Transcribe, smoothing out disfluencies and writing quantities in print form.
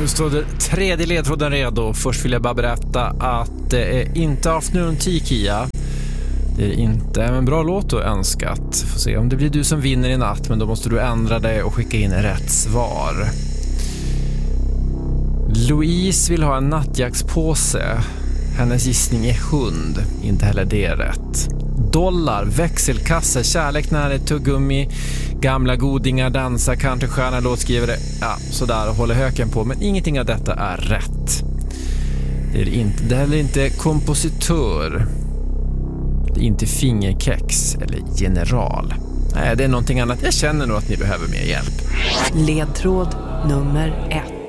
Nu står det tredje ledtråden redo. Först vill jag bara berätta att det är inte Afternoon Tea Kia. Det är inte en bra låt och önskat. Får se om det blir du som vinner i natt, men då måste du ändra dig och skicka in rätt svar. Louise vill ha en nattjackspåse. Hennes gissning är hund. Inte heller det är rätt. Dollar, växelkasse, kärlek, nära tuggummi, gamla godingar, dansa, countrystjärna, låtskrivare. Ja, sådär och håller höken på. Men ingenting av detta är rätt. Det är heller inte kompositör. Det är inte fingerkex eller general. Nej, det är någonting annat. Jag känner nog att ni behöver mer hjälp. Ledtråd nummer 1.